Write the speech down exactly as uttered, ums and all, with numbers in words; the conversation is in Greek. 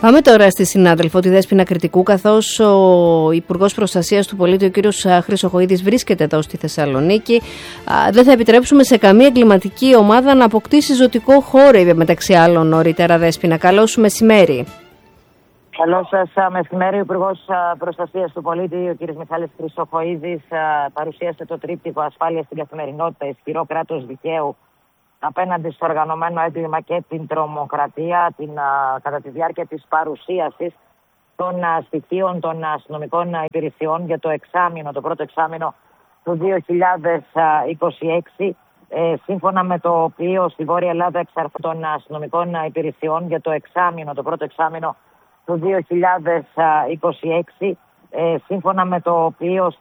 Πάμε τώρα στη συνάδελφο, τη Δέσποινα Κρητικού, καθώς ο Υπουργός Προστασίας του Πολίτη, ο κύριος Χρυσοχοΐδης, βρίσκεται εδώ στη Θεσσαλονίκη. Δεν θα επιτρέψουμε σε καμία εγκληματική ομάδα να αποκτήσει ζωτικό χώρο, είπε μεταξύ άλλων νωρίτερα. Δέσποινα, καλό σου μεσημέρι. Καλό σας μεσημέρι. Ο Υπουργός Προστασίας του Πολίτη, ο κ. Μιχάλης Χρυσοχοΐδης, παρουσίασε το τρίπτυχο ασφάλεια στην καθημερινότητα, ισχυρό κράτος δικαίου απέναντι στο οργανωμένο έγκλημα και την τρομοκρατία, την, α, κατά τη διάρκεια της παρουσίασης των α, στοιχείων των αστυνομικών υπηρεσιών για το εξάμηνο, το πρώτο εξάμηνο του δύο χιλιάδες είκοσι έξι, ε, σύμφωνα με το οποίο στη Βόρεια Ελλάδα εξαρθών των αστυνομικών υπηρεσιών για το εξάμηνο, το πρώτο εξάμηνο του δύο χιλιάδες είκοσι έξι, ε, σύμφωνα με το οποίο